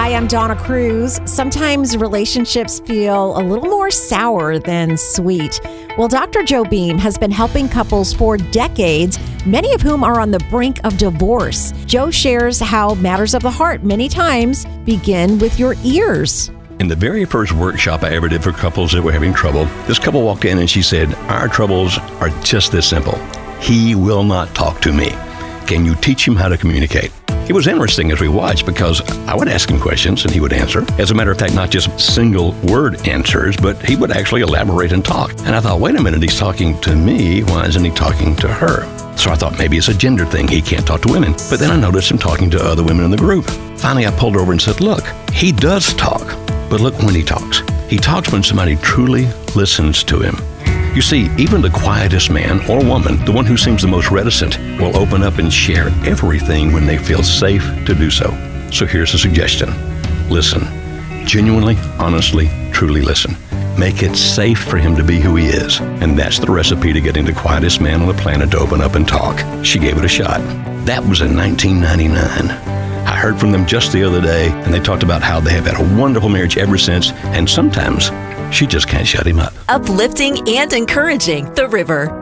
Hi, I'm Donna Cruz. Sometimes relationships feel a little more sour than sweet. Well, Dr. Joe Beam has been helping couples for decades, many of whom are on the brink of divorce. Joe shares how matters of the heart many times begin with your ears. In the very first workshop I ever did for couples that were having trouble, this couple walked in and she said, "Our troubles are just this simple. He will not talk to me. Can you teach him how to communicate?" It was interesting as we watched because I would ask him questions and he would answer. As a matter of fact, not just single word answers, but he would actually elaborate and talk. And I thought, wait a minute, he's talking to me. Why isn't he talking to her? So I thought maybe it's a gender thing. He can't talk to women. But then I noticed him talking to other women in the group. Finally, I pulled over and said, look, he does talk, but look when he talks. He talks when somebody truly listens to him. You see, even the quietest man or woman, the one who seems the most reticent, will open up and share everything when they feel safe to do so. So here's a suggestion. Listen. Genuinely, honestly, truly listen. Make it safe for him to be who he is. And that's the recipe to getting the quietest man on the planet to open up and talk. She gave it a shot. That was in 1999. I heard from them just the other day, and they talked about how they have had a wonderful marriage ever since, and sometimes she just can't shut him up. Uplifting and encouraging. The River.